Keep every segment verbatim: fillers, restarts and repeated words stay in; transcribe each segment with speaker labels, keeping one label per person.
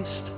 Speaker 1: Christ.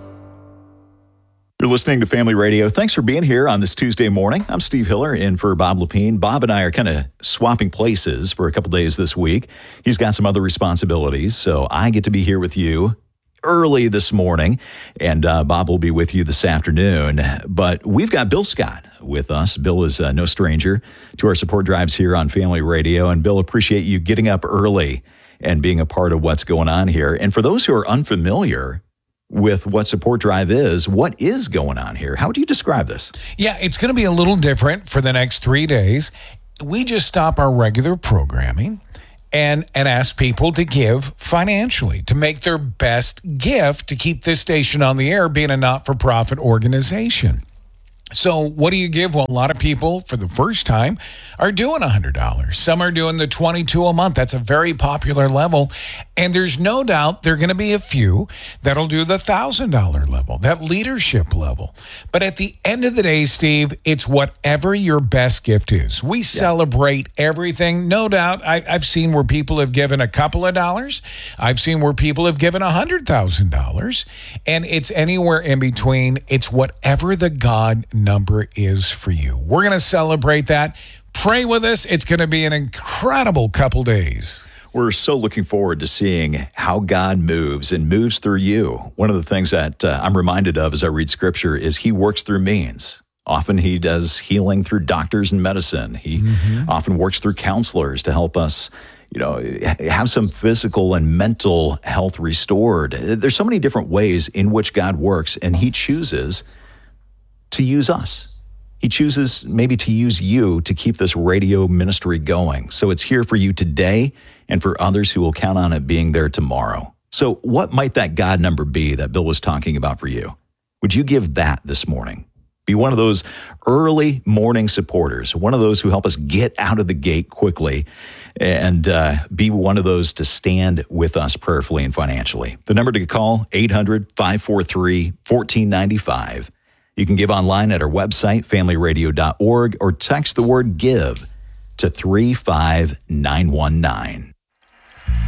Speaker 2: You're listening to Family Radio. Thanks for being here on this Tuesday morning. I'm Steve Hiller in for Bob Lepine. Bob and I are kind of swapping places for a couple days this week. He's got some other responsibilities, so I get to be here with you early this morning, and uh, Bob will be with you this afternoon. But we've got Bill Scott with us. Bill is uh, no stranger to our support drives here on Family Radio, and Bill, appreciate you getting up early and being a part of what's going on here. And for those who are unfamiliar with what Support Drive is, what is going on here? How would you describe this?
Speaker 3: Yeah, it's going to be a little different for the next three days. We just stop our regular programming and, and ask people to give financially, to make their best gift to keep this station on the air, being a not-for-profit organization. So what do you give? Well, a lot of people, for the first time, are doing one hundred dollars. Some are doing the twenty-two dollars a month. That's a very popular level. And there's no doubt there are going to be a few that'll do the one thousand dollars level, that leadership level. But at the end of the day, Steve, it's whatever your best gift is. We yeah. celebrate everything. No doubt, I, I've seen where people have given a couple of dollars. I've seen where people have given one hundred thousand dollars. And it's anywhere in between. It's whatever the God number is for you. We're going to celebrate that. Pray with us. It's going to be an incredible couple days.
Speaker 2: We're so looking forward to seeing how God moves and moves through you. One of the things that uh, I'm reminded of as I read Scripture is He works through means. Often He does healing through doctors and medicine. He mm-hmm. often works through counselors to help us, you know, have some physical and mental health restored. There's so many different ways in which God works, and He chooses to use us. He chooses maybe to use you to keep this radio ministry going. So it's here for you today and for others who will count on it being there tomorrow. So what might that God number be that Bill was talking about for you? Would you give that this morning? Be one of those early morning supporters, one of those who help us get out of the gate quickly, and uh, be one of those to stand with us prayerfully and financially. The number to call, eight hundred, five four three, one four nine five. You can give online at our website, family radio dot org, or text the word GIVE to three five nine one nine.